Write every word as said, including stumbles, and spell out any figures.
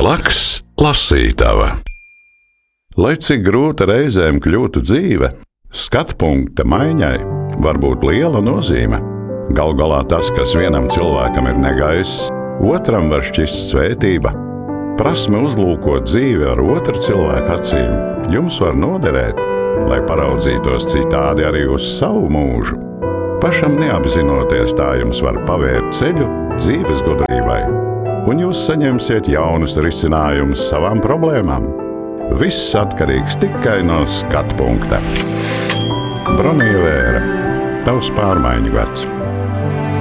Lielāks lasītava. Lai cik grūta reizēm kļūtu dzīve, skatu punkta maiņai var būt liela nozīme. Galu galā tas, kas vienam cilvēkam ir negaiss, otram var šķist svētība. Prasme uzlūkot dzīvi ar otru cilvēku acīm jums var noderēt, lai paraudzītos citādi arī uz savu mūžu. Pašam neapzinoties tā jums var pavērt ceļu dzīves gudrībai, un jūs saņemsiet jaunus risinājumus savām problēmām. Viss atkarīgs tikai no skatu punkta. Bronija Vēra, tavs pārmaiņu gads.